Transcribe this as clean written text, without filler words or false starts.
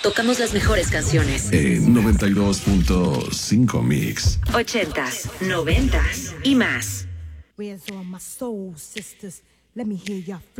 Tocamos las mejores canciones. 92.5 Mix. 80s, 90s y más. Where's all my soul sisters? Let me hear your